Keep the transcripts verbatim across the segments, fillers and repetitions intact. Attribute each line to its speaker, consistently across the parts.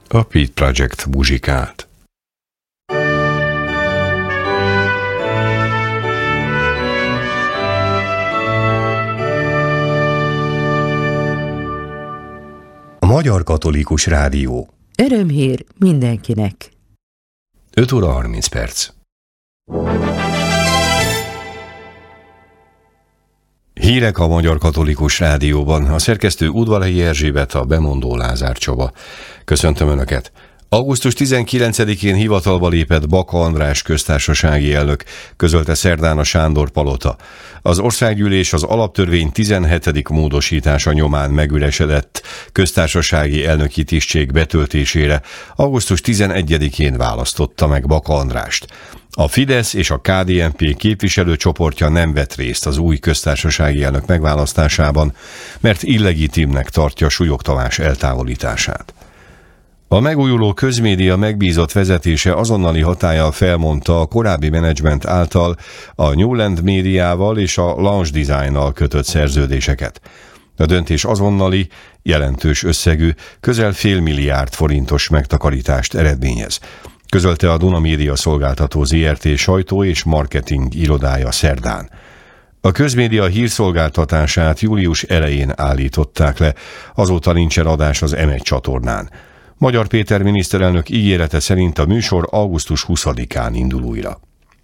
Speaker 1: A Pete Project muzsikált.
Speaker 2: A Magyar Katolikus Rádió.
Speaker 3: Örömhír mindenkinek.
Speaker 1: öt óra harminc perc. Hírek a Magyar Katolikus Rádióban. A szerkesztő Udvarhelyi Erzsébet, a bemondó Lázár Csaba. Köszöntöm Önöket! augusztus tizenkilencedikén hivatalba lépett Baka András köztársasági elnök, közölte szerdán a Sándor Palota. Az országgyűlés az alaptörvény tizenhetedik módosítása nyomán megüresedett köztársasági elnöki tisztség betöltésére augusztus tizenegyedikén választotta meg Baka Andrást. A Fidesz és a ká dé en pé képviselőcsoportja nem vett részt az új köztársasági elnök megválasztásában, mert illegitimnek tartja Súlyog Tamás eltávolítását. A megújuló közmédia megbízott vezetése azonnali hatállyal felmondta a korábbi menedzsment által a Newland médiával és a Lounge Designnal kötött szerződéseket. A döntés azonnali, jelentős összegű, közel fél milliárd forintos megtakarítást eredményez, közölte a Duna Média Szolgáltató zé er té sajtó és marketing irodája szerdán. A közmédia hírszolgáltatását július elején állították le, azóta nincsen adás az em egy csatornán. Magyar Péter miniszterelnök ígérete szerint a műsor augusztus huszadikán indul újra.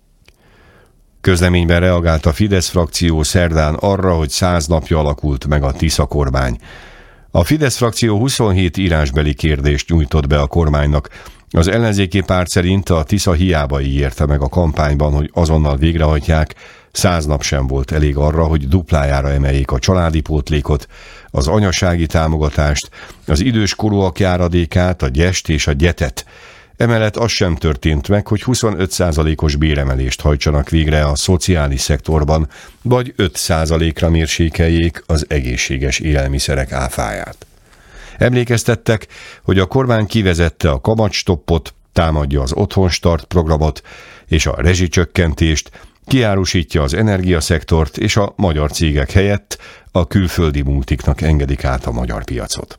Speaker 1: Közleményben reagált a Fidesz frakció szerdán arra, hogy száz napja alakult meg a Tisza kormány. A Fidesz frakció huszonhét írásbeli kérdést nyújtott be a kormánynak. Az ellenzéki párt szerint a Tisza hiába ígérte meg a kampányban, hogy azonnal végrehajtják, száz nap sem volt elég arra, hogy duplájára emeljék a családi pótlékot, az anyasági támogatást, az időskorúak járadékát, a gyest és a gyetet. Emellett az sem történt meg, hogy huszonöt százalékos béremelést hajtsanak végre a szociális szektorban, vagy öt százalékra mérsékeljék az egészséges élelmiszerek áfáját. Emlékeztettek, hogy a kormány kivezette a kamatstoppot, támadja az Otthonstart programot és a rezsicsökkentést, kiárusítja az energiaszektort, és a magyar cégek helyett a külföldi multiknak engedik át a magyar piacot.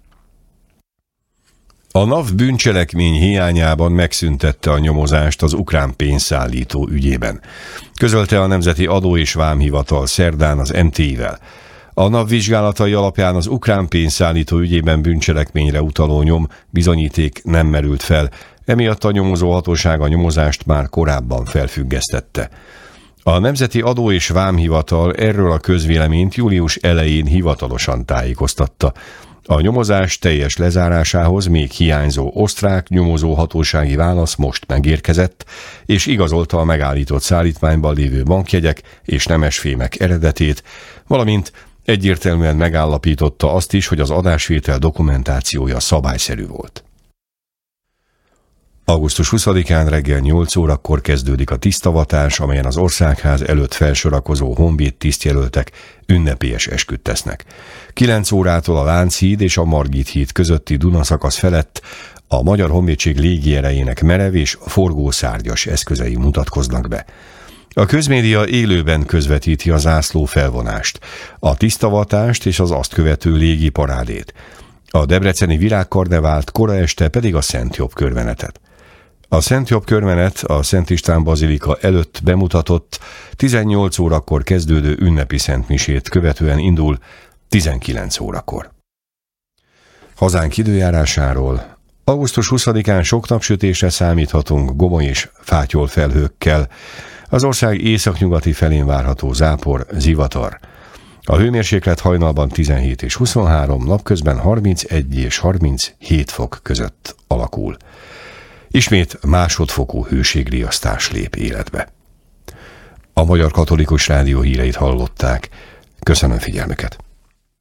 Speaker 1: A NAV bűncselekmény hiányában megszüntette a nyomozást az ukrán pénzszállító ügyében, közölte a Nemzeti Adó és Vámhivatal szerdán az em té i-vel. A NAV vizsgálatai alapján az ukrán pénzszállító ügyében bűncselekményre utaló nyom bizonyíték nem merült fel, emiatt a nyomozó hatóság a nyomozást már korábban felfüggesztette. A Nemzeti Adó és Vámhivatal erről a közvéleményt július elején hivatalosan tájékoztatta. A nyomozás teljes lezárásához még hiányzó osztrák nyomozóhatósági válasz most megérkezett, és igazolta a megállított szállítmányban lévő bankjegyek és nemesfémek eredetét, valamint egyértelműen megállapította azt is, hogy az adásvétel dokumentációja szabályszerű volt. augusztus huszadikán reggel nyolc órakor kezdődik a tisztavatás, amelyen az Országház előtt felsorakozó honvéd tisztjelöltek ünnepélyes esküt tesznek. kilenc órától a Lánchíd és a Margit híd közötti Duna szakasz felett a Magyar Honvédség légierejének merev és forgószárgyas eszközei mutatkoznak be. A közmédia élőben közvetíti a zászló felvonást, a tisztavatást és az azt követő légi parádét. A debreceni virágkarnevált, kora este pedig a Szent Jobb körmenetet. A Szent Jobb körmenet a Szent István bazilika előtt bemutatott tizennyolc órakor kezdődő ünnepi szentmisét követően indul tizenkilenc órakor. Hazánk időjárásáról: augusztus huszadikán sok napsütésre számíthatunk gomoly és fátyol felhőkkel. Az ország északnyugati felén várható zápor, zivatar. A hőmérséklet hajnalban tizenhét és huszonhárom, napközben harmincegy és harminchét fok között alakul. Ismét másodfokú hőségriasztás lép életbe. A Magyar Katolikus Rádió híreit hallották. Köszönöm figyelmüket!